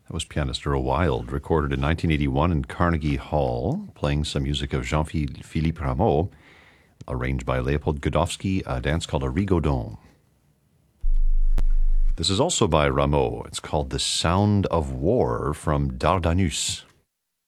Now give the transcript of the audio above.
That was pianist Earl Wild, recorded in 1981 in Carnegie Hall, playing some music of Jean-Philippe Rameau, arranged by Leopold Godofsky, a dance called a rigodon. This is also by Rameau. It's called The Sound of War from Dardanus.